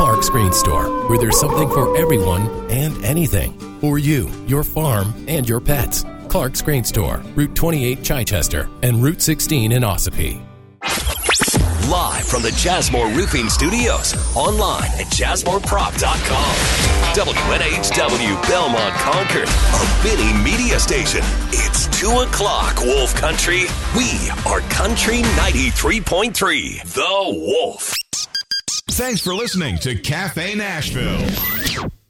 Clark Screen Store, where there's something for everyone and anything. For you, your farm, and your pets. Clark Screen Store, Route 28 Chichester, and Route 16 in Ossipee. Live from the Jasmore Roofing Studios, online at JasmoreProp.com. WNHW Belmont Concord, a Vinny media station. It's 2 o'clock, Wolf Country. We are Country 93.3, The Wolf. Thanks for listening to Cafe Nashville.